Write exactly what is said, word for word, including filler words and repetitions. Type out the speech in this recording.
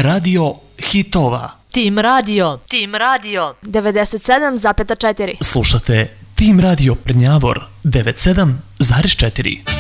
radio hitova. Tim radio. Tim radio. devedeset sedam zarez četiri. Slušate Tim radio Prnjavor devedeset sedam zarez četiri.